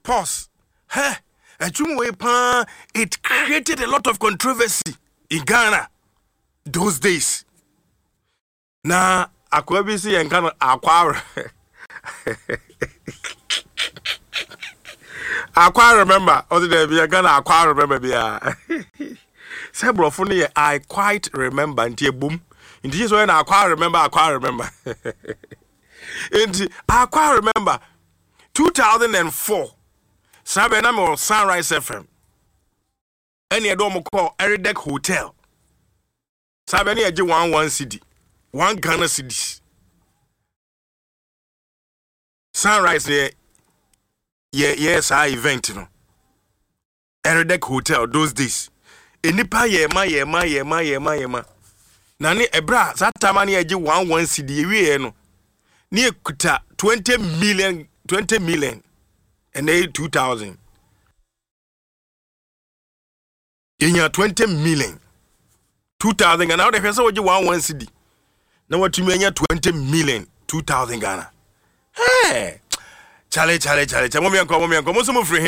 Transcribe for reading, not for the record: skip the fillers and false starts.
pause. Hey, it created a lot of controversy in Ghana those days. Now, Akwabisi and Ghana Aquara. I remember, other than be a Ghana, I remember. Several funny, I quite remember. Until boom, in this way, I quite remember. And I quite remember 2004. Sabe on Sunrise FM. Any adomo call Eridek Hotel. Sabe any aje 1 city, 1 Ghana cities. Sunrise yes, our event, you know. Eridek Hotel those days. Enipa yema. Nani ebra that time ani aje 1 city we no. Ni ekuta 20 million. And they 2000. In your 20 million. 2000 and now the person would you 1 city. Now what you mean 20 million 2000 Ghana. Hey, Charlie. Mommy and come free.